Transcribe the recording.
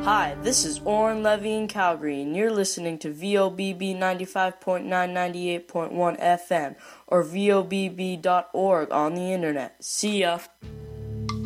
Hi, this is Oren Levy in Calgary, and you're listening to VOBB 95.9, 98.1 FM, or VOBB.org on the internet. See ya!